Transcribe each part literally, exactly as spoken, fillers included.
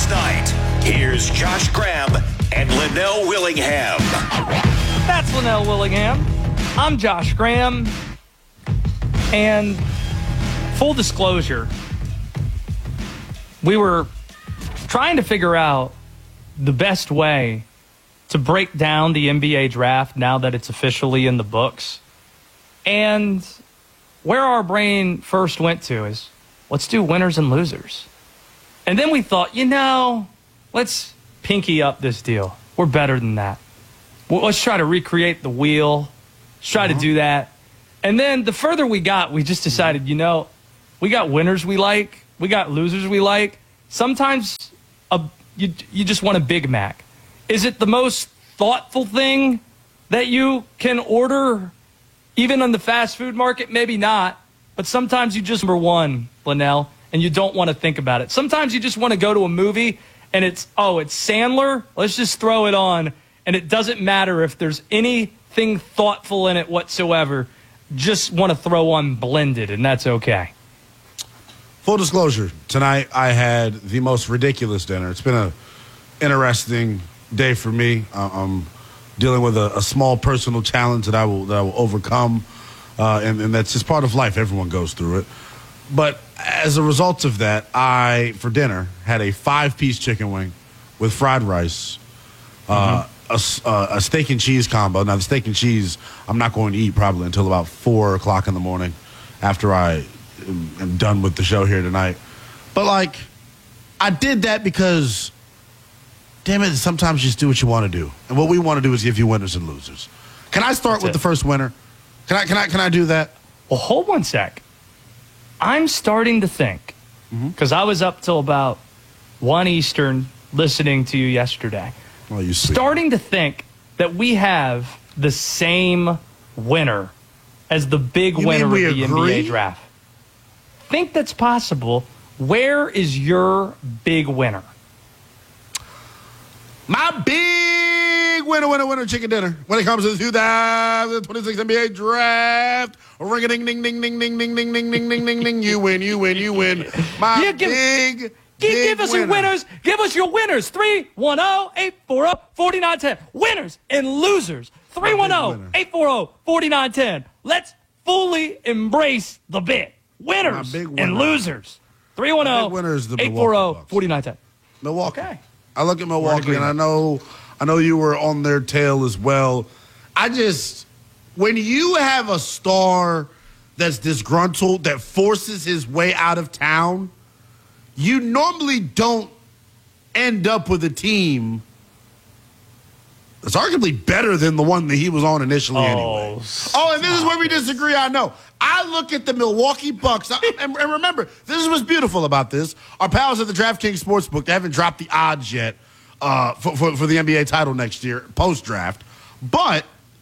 last night. Here's Josh Graham and Linnell Willingham. That's Linnell Willingham. I'm Josh Graham. And full disclosure, we were trying to figure out the best way to break down the N B A draft now that it's officially in the books. And where our brain first went to is, let's do winners and losers. And then we thought, you know, let's pinky up this deal. We're better than that. Well, let's try to recreate the wheel. Let's try uh-huh. to do that. And then the further we got, we just decided, you know, we got winners we like. We got losers we like. Sometimes a, you, you just want a Big Mac. Is it the most thoughtful thing that you can order, even on the fast food market? Maybe not. But sometimes you just, number one, Linnell, and you don't want to think about it. Sometimes you just want to go to a movie and it's, oh, it's Sandler. Let's just throw it on. And it doesn't matter if there's anything thoughtful in it whatsoever. Just want to throw on Blended, and that's okay. Full disclosure, tonight I had the most ridiculous dinner. It's been an interesting day for me. I'm dealing with a, a small personal challenge that I will, that I will overcome, uh, and, and that's just part of life. Everyone goes through it. But as a result of that, I, for dinner, had a five-piece chicken wing with fried rice, uh, mm-hmm. a, uh, a steak and cheese combo. Now, the steak and cheese I'm not going to eat probably until about four o'clock in the morning after I am, am done with the show here tonight. But, like, I did that because, damn it, sometimes you just do what you want to do. And what we want to do is give you winners and losers. Can I start That's with it. the first winner? Can I, can I, can I do that? Well, hold one sec. I'm starting to think, because mm-hmm. I was up till about one Eastern listening to you yesterday. Well, you starting to think that we have the same winner as the big you winner of the agree? N B A draft. Think that's possible. Where is your big winner? My big winner, winner, winner, chicken dinner when it comes to the two thousand twenty-six N B A draft. Ring a ding, ding, ding, ding, ding, ding, ding, ding, ding, ding, ding, ding. You win, you win, you win. My yeah, give, big, give, big give us winner. your winners. Give us your winners. three one zero, eight four zero, four nine one zero. Winners and losers. three one zero, eight four zero, four nine one zero. Let's fully embrace the bit. Winners winner. and losers. three one zero, eight four zero, four nine one zero. Milwaukee. Okay. I look at Milwaukee, and I know, I know you were on their tail as well. I just, when you have a star that's disgruntled, that forces his way out of town, you normally don't end up with a team that's arguably better than the one that he was on initially oh, anyway. Oh, and this is where we disagree, I know. I look at the Milwaukee Bucks, and, and remember, this is what's beautiful about this. Our pals at the DraftKings Sportsbook, they haven't dropped the odds yet uh, for, for, for the N B A title next year, post-draft. But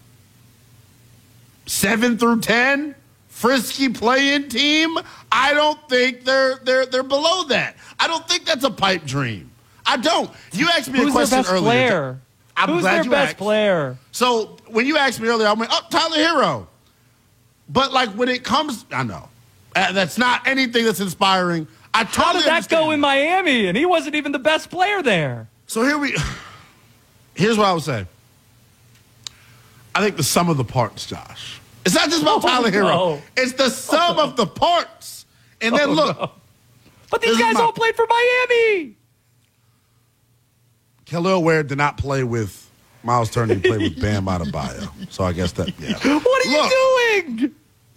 seven through ten, frisky play-in team, I don't think they're they're they're below that. I don't think that's a pipe dream. I don't. You asked me Who's a question their best earlier. Player? I'm Who's glad their you best asked. player? So when you asked me earlier, I went, oh, Tyler Hero. But, like, when it comes, I know. Uh, that's not anything that's inspiring. I totally How did that understand. go in Miami? And he wasn't even the best player there. So here we, here's what I would say. I think the sum of the parts, Josh. It's not just about oh, Tyler Hero. No. It's the sum oh, of the parts. And then oh, look. No. But these guys my, all played for Miami. Kelly Ware did not play with Miles Turner. He played with Bam Adebayo. So I guess that, yeah. What are look, you doing?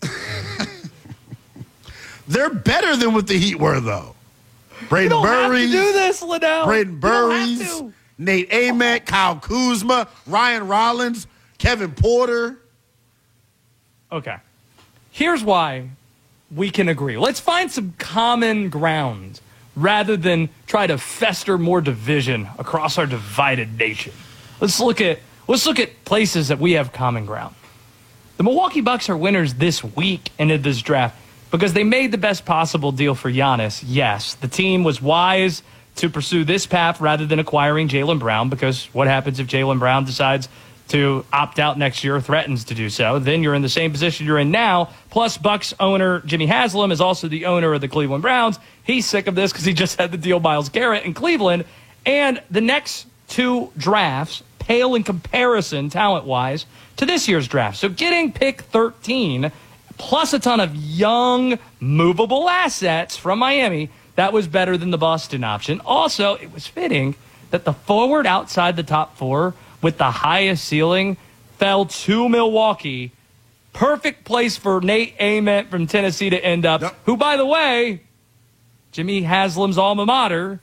They're better than what the Heat were, though. Braden you don't Burries. have to do this, Linnell. Braden Burries, Nate Ament, Kyle Kuzma, Ryan Rollins, Kevin Porter. Okay. Here's why we can agree. Let's find some common ground rather than try to fester more division across our divided nation. Let's look at let's look at places that we have common ground. The Milwaukee Bucks are winners this week and in this draft because they made the best possible deal for Giannis. Yes, the team was wise to pursue this path rather than acquiring Jaylen Brown, because what happens if Jaylen Brown decides to opt out next year, threatens to do so, then you're in the same position you're in now. Plus, Bucks owner Jimmy Haslam is also the owner of the Cleveland Browns. He's sick of this because he just had to deal Myles Garrett in Cleveland. And the next two drafts pale in comparison, talent-wise, to this year's draft. So getting pick thirteen, plus a ton of young, movable assets from Miami, that was better than the Boston option. Also, it was fitting that the forward outside the top four with the highest ceiling fell to Milwaukee. Perfect place for Nate Ament from Tennessee to end up, yep. who, by the way, Jimmy Haslam's alma mater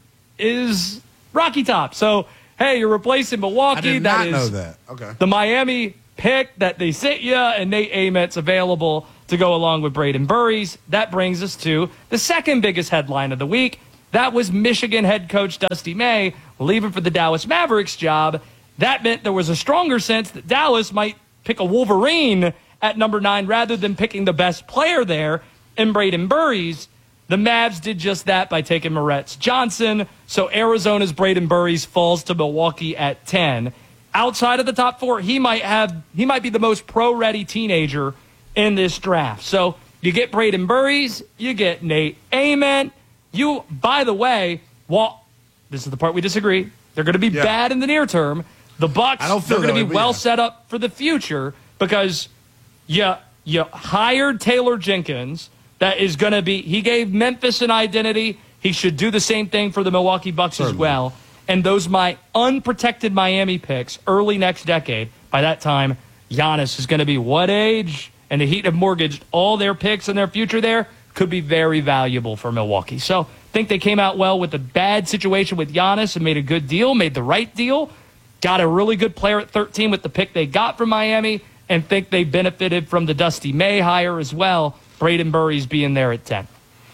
is Rocky Top. So, hey, you're replacing Milwaukee. I did that not is know that. Okay. The Miami pick that they sent you, and Nate Ament's available to go along with Braden Burries. That brings us to the second biggest headline of the week. That was Michigan head coach Dusty May leaving for the Dallas Mavericks job. That meant there was a stronger sense that Dallas might pick a Wolverine at number nine rather than picking the best player there in Braden Burries. The Mavs did just that by taking Moretz Johnson. So Arizona's Braden Burries falls to Milwaukee at ten. Outside of the top four, he might have he might be the most pro-ready teenager in this draft. So you get Braden Burries, you get Nate Ament. You, by the way, well, this is the part we disagree. They're going to be yeah. bad in the near term. The Bucks, I don't feel they're going to be way, well yeah. set up for the future because you, you hired Taylor Jenkins. That is going to be – he gave Memphis an identity. He should do the same thing for the Milwaukee Bucks Certainly. as well. And those my unprotected Miami picks early next decade, by that time, Giannis is going to be what age? And the Heat have mortgaged all their picks and their future there. Could be very valuable for Milwaukee. So I think they came out well with a bad situation with Giannis and made a good deal, made the right deal. Got a really good player at thirteen with the pick they got from Miami, and think they benefited from the Dusty May hire as well, Braden Burries being there at ten.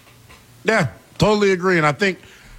Yeah, totally agree. And I think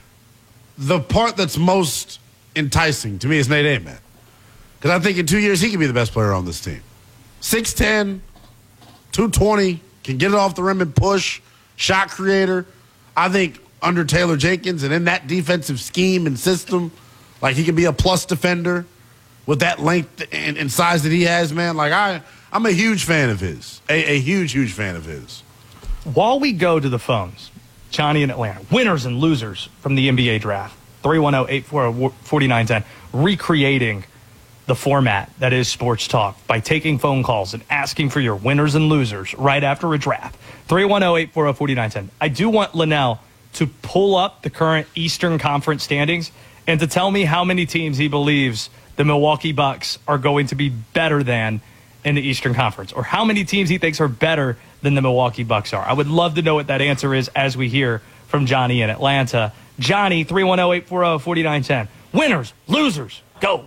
the part that's most enticing to me is Nate Ament. Because I think in two years he could be the best player on this team. six ten, two twenty, can get it off the rim and push, shot creator. I think under Taylor Jenkins and in that defensive scheme and system, like he could be a plus defender with that length and, and size that he has, man. Like I, I'm a huge fan of his, a, a huge, huge fan of his. While we go to the phones, Johnny in Atlanta, winners and losers from the N B A draft, three one zero, eight four zero, four nine one zero, recreating the format that is Sports Talk by taking phone calls and asking for your winners and losers right after a draft. three one zero, eight four zero, four nine one zero. I do want Linnell to pull up the current Eastern Conference standings and to tell me how many teams he believes the Milwaukee Bucks are going to be better than in the Eastern Conference, or how many teams he thinks are better than the Milwaukee Bucks are. I would love to know what that answer is as we hear from Johnny in Atlanta. Johnny, three one zero, eight four zero, four nine one zero. Winners, losers, go.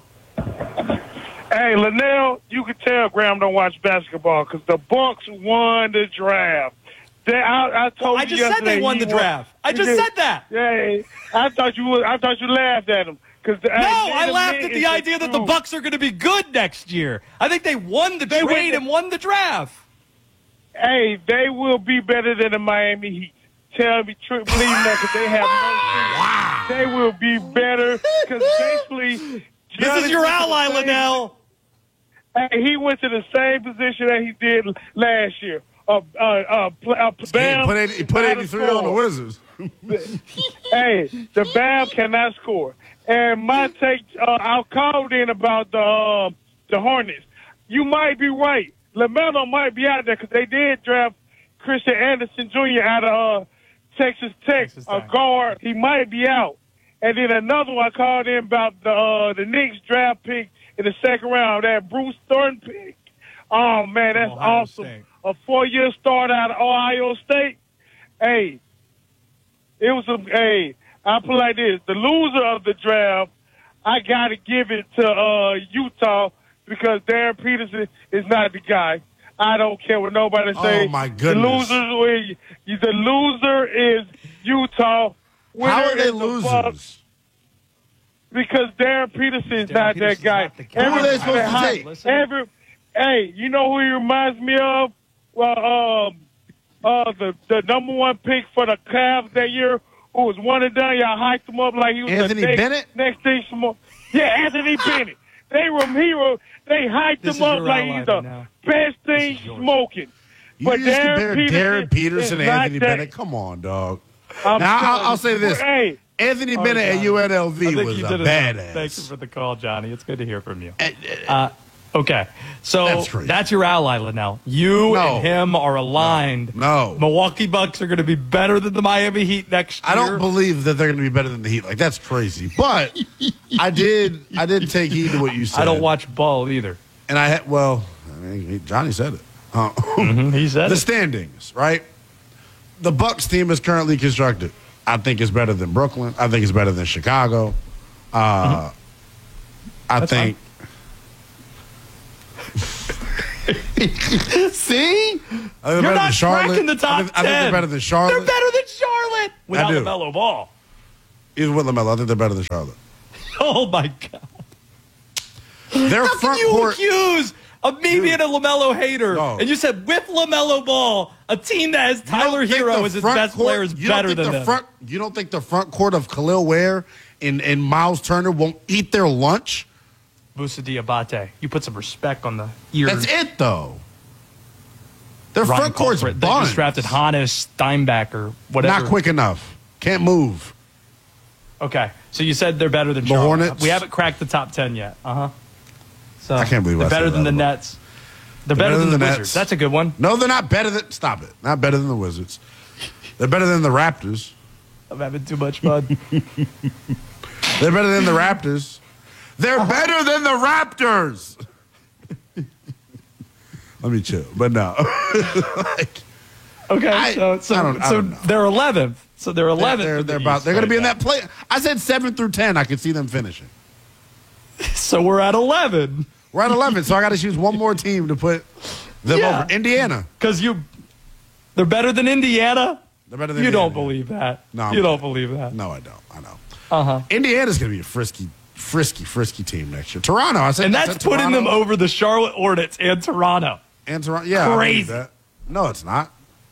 Hey, Linnell, you can tell Graham don't watch basketball because the Bucks won the draft. They, I, I told well, I you just said they won the won, draft. I just said that. Yeah, I thought you would. I thought you laughed at him. Cause the, no, I laughed at the idea that the Bucks are going to be good next year. I think they won the they trade and won the draft. Hey, they will be better than the Miami Heat. Tell me, believe that, because they have no chance. They will be better because basically. This is your ally, Linnell. Hey, he went to the same position that he did last year. Uh, uh, uh, uh, Bam, he put, eighty, he put eighty-three on the Wizards. Hey, the Bam cannot score. And my take, uh, I called in about the uh, the Hornets. You might be right. LaMelo might be out there because they did draft Christian Anderson Junior out of uh, Texas Tech, Texas a guard. He might be out. And then another one I called in about the uh, the Knicks draft pick in the second round, that Bruce Thornton pick. Oh, man, that's Ohio awesome. State. A four-year start out of Ohio State. Hey, it was a, hey, I'll put it like this. The loser of the draft, I got to give it to uh, Utah because Darren Peterson is not the guy. I don't care what nobody say. Oh, my goodness. The loser, the loser is Utah. Winner How are they the losers? Bucks. Because Darren Peterson is not that guy. Who are they supposed to take? Every, hey, you know who he reminds me of? Well, um, uh, the the number one pick for the Cavs that year, who was one and done. Y'all hyped him up like he was Anthony the next, Bennett. Next thing, some more. Yeah, Anthony Bennett. They were hero. They hyped This him is up your like ally he's the now. best thing is yours. smoking. You But just Darren compare Peterson Darren Peterson is and not Anthony that- Bennett. Come on, dog. I'm Now, I'll, telling I'll you. say this. Hey, Anthony Oh, Bennett at Johnny. U N L I V think was you a did enough. Thank you badass. for the call, Johnny. It's good to hear from you. Uh, Uh, okay, so That's that's, crazy. your ally, Linnell. You No. and him are aligned. No. Milwaukee Bucks are going to be better than the Miami Heat next year. I don't believe that they're going to be better than the Heat. Like, that's crazy. But I did I did take heed to what you said. I don't watch ball either. And I had, well, I mean, he- Johnny said it. Uh, He said the it. standings, right? The Bucks team is currently constructed. I think it's better than Brooklyn. I think it's better than Chicago. Uh, I That's think. See? I think they're You're better not than Charlotte. cracking the top I think, I think ten. they're better than Charlotte. They're better than Charlotte without do. LaMelo Ball. Even with LaMelo, I think they're better than Charlotte. Oh, my God. Their How can front you court. accuse of me being a LaMelo hater? No. And you said with LaMelo Ball, a team that has You don't Tyler think Hero the as its front best court- player is you don't better think than the them. front, You don't think the front court of Khalil Ware and, and Miles Turner won't eat their lunch? Musa Diabate. You put some respect on the ears. That's it, though. Their Ryan front court's Colford. They buns. just drafted Hannes Steinbacher, whatever. Not quick enough. Can't move. Okay, so you said they're better than The Charlotte. Hornets? We haven't cracked the top ten yet. Uh huh. So I can't believe they're I better said than that the about- Nets. They're, better, than, the Wizards. That's a good one. No, they're not better than. Stop it. Not better than the Wizards. They're better than the Raptors. I'm having too much fun. They're better than the Raptors. They're better than the Raptors. Let me chill. But no. Like, Okay, I- so so, I don't- I so don't know. they're eleventh. So they're eleventh. they're, they're about. They're going to be in that play. I said seven through ten. I could see them finishing. So we're at eleven We're at eleven, so I got to choose one more team to put them Yeah. over. Indiana. because you. They're better than Indiana. They're better than You don't Indiana. believe that. No, I'm you don't kidding. believe that. No, I don't. I know. Uh huh. Indiana's going to be a frisky, frisky, frisky team next year. Toronto. I said, And I that's said putting Toronto them over the Charlotte Hornets and Toronto. And Toronto. Yeah, I believe Crazy. that. No, it's not.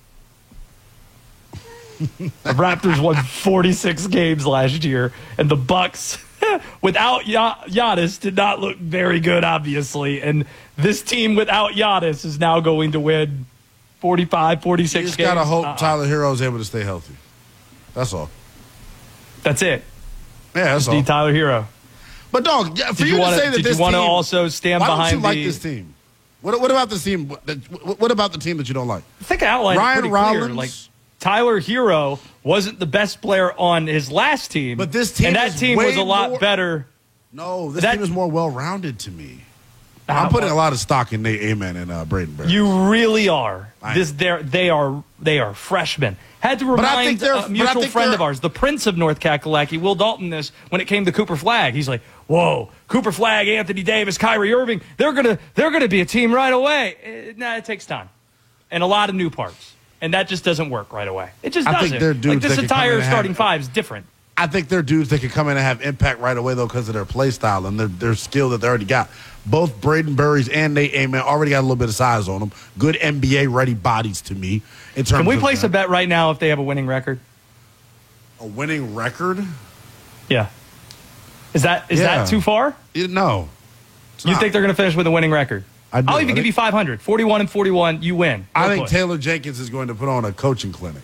The Raptors won forty-six games last year, and the Bucks, without Ya- Giannis, did not look very good, obviously. And this team without Giannis is now going to win forty-five, You forty-six just games. got to hope Uh-uh. Tyler Hero is able to stay healthy. That's all. That's it. Yeah, that's D. all. Tyler Hero. But dog, yeah, for Did you, you to wanna- say that did this you wanna team, also stand why behind don't you like the- this team? What, what about this team? What, what about the team that you don't like? I think I outlined Ryan it pretty Rollins. clear. Like Tyler Hero wasn't the best player on his last team, But this team and that is team was way a lot more- better. No, this That- team is more well-rounded to me. Ah, I'm putting well, a lot of stock in Nate Amen and uh, Braden Barrett. You really are. I This am. they're they are they are freshmen. Had to I think remind they're- a but I mutual think friend they're- of ours, the Prince of North Kakalaki, Will Dalton, this when it came to Cooper Flagg. He's like, "Whoa, Cooper Flagg, Anthony Davis, Kyrie Irving. They're gonna they're gonna be a team right away." Eh, nah, it takes time and a lot of new parts, and that just doesn't work right away. It just I think doesn't. they're dudes like this that can come in entire and have- starting five is different. I think they're dudes that can come in and have impact right away, though, because of their play style and their, their skill that they already got. Both Braden Burries and Nate Amen already got a little bit of size on them. Good N B A-ready bodies to me. In terms Can we of place that. a bet right now if they have a winning record? a winning record? Yeah. Is that is Yeah. that too far? Yeah, no. It's You not. think they're going to finish with a winning record? I do. I'll I even give think- you five hundred. forty-one and forty-one, you win. I Go think push. Taylor Jenkins is going to put on a coaching clinic.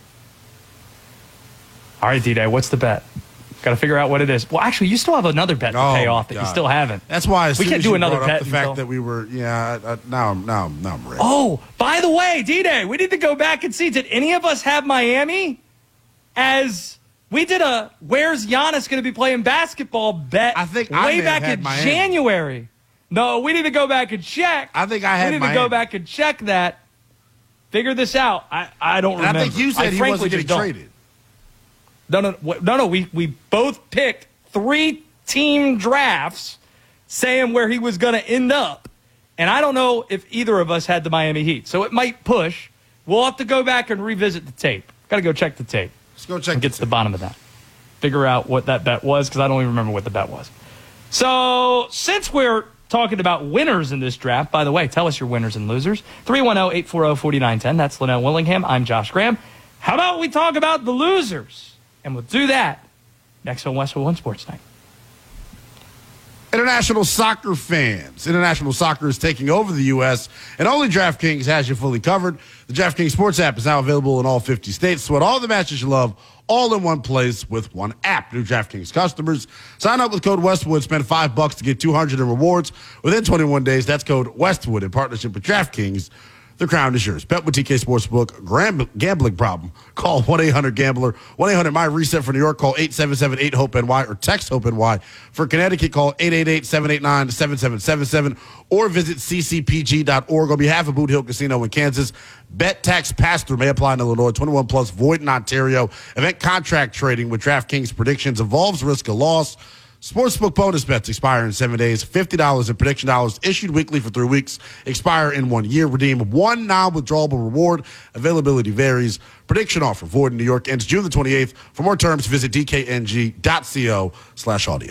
All right, D-Day, what's the bet? Got to figure out what it is. Well, actually, you still have another bet to Oh, pay my off that you God. still haven't. That's why as We soon can't as do you another brought up bet the fact until- that we were, yeah, I, I, now, I'm, now, I'm- now I'm ready. Oh, by the way, D-Day, we need to go back and see. Did any of us have Miami as we did a where's Giannis going to be playing basketball bet I think I way may have back had in Miami. January? No, we need to go back and check. I think I had We need Miami. to go back and check that. Figure this out. I, I don't And remember. I think you said I he frankly wasn't just getting don't. traded. No, no, wh- no, no. We we both picked three team drafts, saying where he was going to end up, and I don't know if either of us had the Miami Heat, so it might push. We'll have to go back and revisit the tape. Got to go check the tape Let's go check and get to the bottom of that. Figure out what that bet was because I don't even remember what the bet was. So since we're talking about winners in this draft, by the way, tell us your winners and losers. three one zero, eight four zero, four nine one zero. That's Linnell Willingham. I'm Josh Graham. How about we talk about the losers? And we'll do that next on Westwood One Sports Night. And International soccer fans. International soccer is taking over the U S, and only DraftKings has you fully covered. The DraftKings Sports app is now available in all fifty states. Sweat all the matches you love, all in one place with one app. New DraftKings customers, sign up with code Westwood. Spend five bucks to get two hundred in rewards within twenty-one days. That's code Westwood in partnership with DraftKings. The crown is yours. Bet with T K Sportsbook. Gram- gambling problem? Call one eight hundred gambler. one eight hundred my reset for New York. Call eight seven seven eight hope N Y or text hope N Y. For Connecticut, call eight eight eight seven eight nine seven seven seven seven or visit c c p g dot org on behalf of Boot Hill Casino in Kansas. Bet tax pass-through may apply in Illinois. twenty-one plus void in Ontario. Event contract trading with DraftKings predictions involves risk of loss. Sportsbook bonus bets expire in seven days. fifty dollars in prediction dollars issued weekly for three weeks. Expire in one year. Redeem one non-withdrawable reward. Availability varies. Prediction offer void in New York ends June the twenty-eighth. For more terms, visit d k n g dot co slash audio.